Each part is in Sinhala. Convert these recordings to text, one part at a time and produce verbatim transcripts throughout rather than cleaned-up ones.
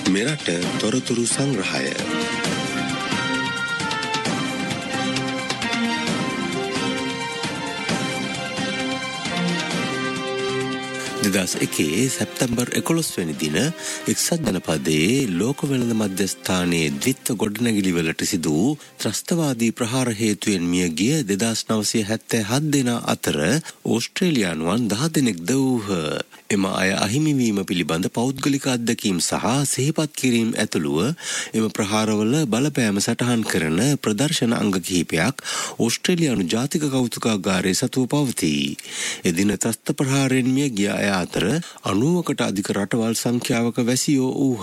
මෙරට තොරතුරු සංග්‍රහය දෙදහස් එකේ සැප්තැම්බර් එකොළොස් වෙනි දින එක්සත් ජනපදයේ ලෝක වෙළඳ මධ්‍යස්ථානයේ ද්විත්ව ගොඩනැගිලි වලට සිදු වූ ත්‍රස්තවාදී ප්‍රහාර හේතුවෙන් මිය ගිය දෙදාස් නවසිය හැත්තෑ හත් දෙනා අතර ඕස්ට්‍රේලියානුවන් දහ දෙනෙක්ද වූහ. එම අය අහිමි වීම පිළිබඳ පෞද්ගලික අත්දැකීම් සහ සිහිපත් කිරීම ඇතුළුව එම ප්‍රහාරවල බලපෑම සටහන් කරන ප්‍රදර්ශන අංග කිහිපයක් ඕස්ට්‍රේලියානු ජාතික කෞතුකාගාරයේ සතුව පවතී. එදින ත්‍රස්ත ප්‍රහාරයෙන් මිය ගිය අය අතර අනූවකට අධික රටවල් සංඛ්‍යාවක වැසියෝ වූහ.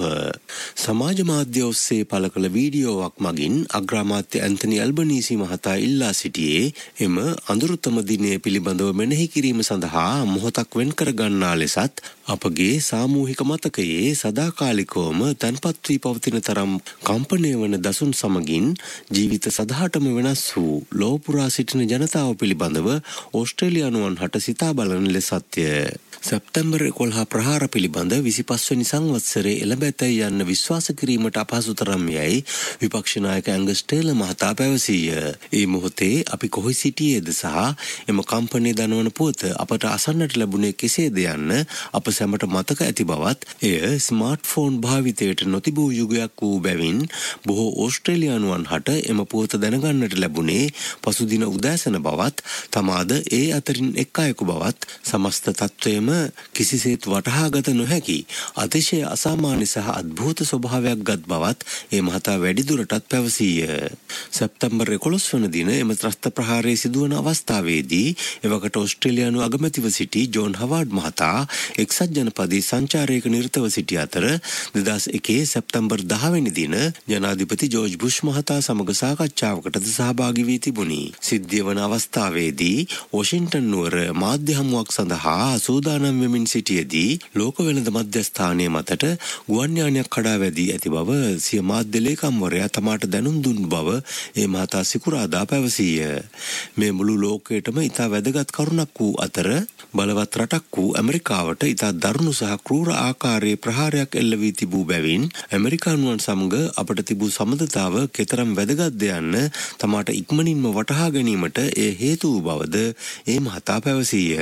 සමාජ මාධ්‍ය ඔස්සේ පළ කළ වීඩියෝවක් මගින් අග්‍රාමාත්‍ය ඇන්තනි ඇල්බනීසි මහතා ඉල්ලා සිටියේ එම අඳුරුතම දිනය පිළිබඳව මෙනෙහි කිරීම සඳහා මොහොතක් වෙන් කර ගන්නා ලෙස අපගේ සාමූහික මතකයේ සදාකාලිකවම තැන්පත් වී පවතින තරම් කම්පණය වන දසුන් සමගින් ජීවිත සදහටම වෙනස් වූ ලෝපුරා සිටින ජනතාව පිළිබඳව ඕස්ට්‍රේලියානුවන් හට සිතා බලන ලෙසත්ය. සැප්තැම්බර් එකොළහ ප්‍රහාර පිළිබඳ විසිපස් වෙනි සංවත්සරයේ එළඹ ඇතැයි යන්න විශ්වාස කිරීමට අපහසු තරම් යයි විපක්ෂ නායක ඇංගස් ටේලර් මහතා පැවසීය. ඒ මොහොතේ අපි කොහි සිටියේද සහ එම කම්පණය දනවන පුවත අපට අසන්නට ලැබුණේ කෙසේද යන්න අප සැමට මතක ඇති බවත් එය ස්මාර්ට්ෆෝන් භාවිතයට නොතිබූ යුගයක් වූ බැවින් බොහෝ ඕස්ට්‍රේලියානුවන් හට එම පුවත දැනගන්නට ලැබුණේ පසුදින උදෑසන බවත් තමාද ඒ අතරින් එක් අයෙකු බවත් සමස්ත තත්ත්වයම කිසිසේත් වටහාගත නොහැකි අතිශය අසාමාන්‍ය සහ අද්භූත ස්වභාවයක් ගත් බවත් ඒ මහතා වැඩිදුරටත් පැවසීය. සැප්තැම්බර් එකොළොස් වන දින එම ත්‍රස්ත ප්‍රහාරයේ සිදුවන අවස්ථාවේදී එවකට ඕස්ට්‍රේලියානු අගමැතිව සිටි ජෝන් හවාඩ් මහතා එක්සත් ජනපදයේ සංචාරයක නිරතව සිටි අතර දෙදහස් එකේ සැප්තැම්බර් දහ වෙනි දින ජනාධිපති ජෝර්ජ් බුෂ් මහතා සමග සාකච්ඡාවකටද සහභාගී වී තිබුණි. සිද්ධිය වන අවස්ථාවේදී වොෂින්ටන් නුවර මාධ්‍ය හමුවක් සඳහා සූදානම් වෙමින් සිටියේදී ලෝක වෙළඳ මධ්‍යස්ථානයේ මතට ගුවන් යානයක් කඩා වැදී ඇති බව සිය මාධ්‍ය ලේකම්වරයා තමාට දැනුම් දුන් බව ඒ මහතා සිකුරාදා පැවසීය. මේ මුළු ලෝකයටම ඉතා වැදගත් කරුණක් වූ අතර බලවත් රටක් වූ ඇමරිකාවට ඉතා දරුණු සහ ක්‍රූර ආකාරයේ ප්‍රහාරයක් එල්ල වී තිබූ බැවින් ඇමරිකානුවන් සමග අපට තිබූ සම්බන්ධතාව කෙතරම් වැදගත්ද යන්න තමාට ඉක්මනින්ම වටහා ගැනීමට එය හේතු වූ බවද ඒ මහතා පැවසීය.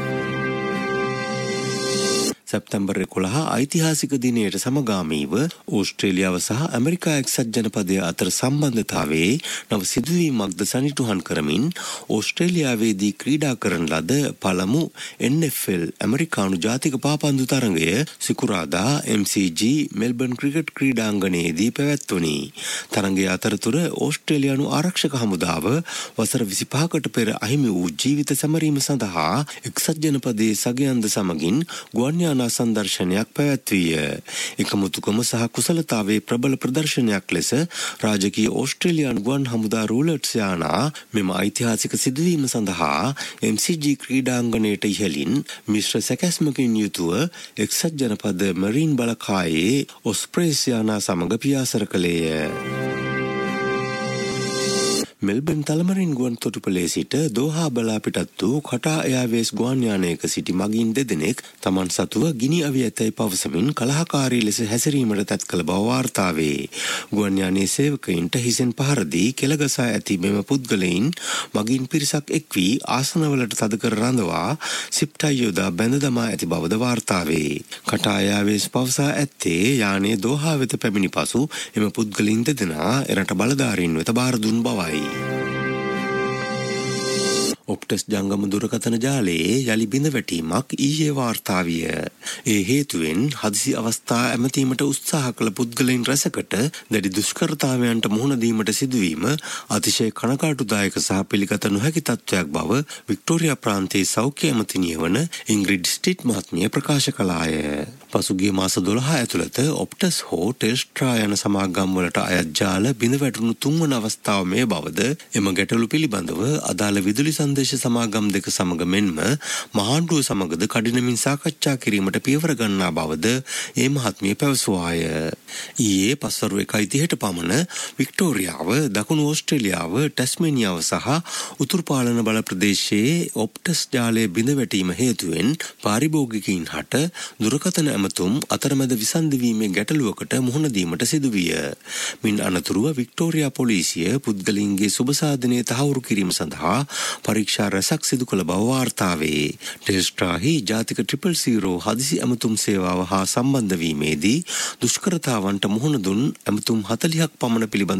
සැප්තැම්බර් එකොළහ ඓතිහාසික දිනයට සමගාමීව ඕස්ට්‍රේලියාව සහ ඇමරිකා එක්සත් ජනපදය අතර සම්බන්ධතාවයේ නව සිදුවීමක්ද සනිටුහන් කරමින් ඕස්ට්‍රේලියාවේදී ක්‍රීඩා කරන ලද පළමු එන් එෆ් එල් ඇමරිකානු ජාතික පාපන්දු තරගය සිකුරාදා එම් සී ජී මෙල්බර්න් ක්‍රිකට් ක්‍රීඩාංගණයේදී පැවැත්වුණි. තරගයේ අතරතුර ඕස්ට්‍රේලියානු ආරක්ෂක හමුදාව වසර විසිපහකට පෙර අහිමි වූ ජීවිත සැමරීම සඳහා එක්සත් ජනපදයේ සගයන්ද සමගින් ගුවන් යානා සංදර්ශනයක් පැවැත්වීය. එකමුතුකම සහ කුසලතාවේ ප්‍රබල ප්‍රදර්ශනයක් ලෙස රාජකීය ඕස්ට්‍රේලියානු ගුවන් හමුදා රූලර්ස් යානා මෙම ඓතිහාසික සිදුවීම සඳහා එම් සී ජී ක්‍රීඩාංගණයට ඉහළින් මිශ්‍ර සැකැස්මකින් යුතුව එක්සත් ජනපද මරීන් බලකායේ ඔස්ප්‍රේස් යානා සමග පියාසර කළේය. මෙල්බර්න් තලමරින් ගුවන් තොටුපළේ සිට දෝහා බලා පිටත් වූ කටා එයාවේස් ගුවන් යානයක සිටි මගින් දෙදෙනෙක් තමන් සතුව ගිනි අවි ඇතැයි පවසමින් කලහකාරී ලෙස හැසිරීමට තැත් කළ බව වාර්තා වේ. ගුවන් යානයේ සේවකයින්ට හිසෙන් පහර දී කෙළගසා ඇති මෙම පුද්ගලයින් මගින් පිරිසක් එක් වී ආසනවලට තද කර රඳවා සිප්ටයි යොදා බැඳ දමා ඇති බවද වාර්තා වේ. කටා එයාවේස් පවසා ඇත්තේ යානයේ දෝහා වෙත පැමිණි පසු එම පුද්ගලයින් දෙදෙනා එරට බලධාරීන් වෙත බාර දුන් බවයි. ඔප්ටස් ජංගම දුරකථන ජාලයේ යළි බිඳ වැටීමක් ඊයේ වාර්තා විය. ඒ හේතුවෙන් හදිසි අවස්ථා ඇමතීමට උත්සාහ කළ පුද්ගලයන් රැසකට දැඩි දුෂ්කරතාවයන්ට මුහුණ දීමට සිදුවීම අතිශය කනකාටුදායක සහ පිළිගත නොහැකි තත්ත්වයක් බව වික්ටෝරියා ප්‍රාන්තයේ සෞඛ්‍ය ඇමතිනිය වන ඉන්ග්‍රිඩ් ස්ටිට් මහත්මිය ප්‍රකාශ කළාය. පසුගිය මාස දොළහ ඇතුළත ඔප්ටස් හෝ ටෙල්ස්ට්‍රා යන සමාගම් වලට අයත් ජාල බිඳ වැටුණු තුන්වන අවස්ථාව මේ බවද එම ගැටලු පිළිබඳව අදාළ විදුලි සංදේශ සමාගම් දෙක සමග මෙන්ම මහාණ්ඩුව සමගද කඩිනමින් සාකච්ඡා කිරීමට පියවර ගන්නා බවද ඒ මහත්මිය පැවසුවාය. ඊයේ පස්වරු එකයි තිහට පමණ වික්ටෝරියාව, දකුණු ඕස්ට්‍රේලියාව, ටැස්මේනියාව සහ උතුරු පාලන බල ප්‍රදේශයේ ඔප්ටස් ජාලය බිඳ වැටීම හේතුවෙන් පාරිභෝගිකයින් හට දුරකථන ඇමතුම් අතරමැද විසන්ධි වීමේ ගැටලුවකට මුහුණ දීමට සිදුවිය. මින් අනතුරුව වික්ටෝරියා පොලිසිය පුද්ගලයින්ගේ සුබසාධනය තහවුරු කිරීම සඳහා පරීක්ෂා රැසක් සිදු කළ බව වාර්තා වේ. ටෙල්ස්ට්‍රාහි ජාතික ට්‍රිපල් සීරෝ හදිසි ඇමතුම් සේවාව හා සම්බන්ධ වීමේදී දුෂ්කරතාවන්ට මුහුණ දුන් ඇමතුම් හතළිහක් පමණ පිළිබඳ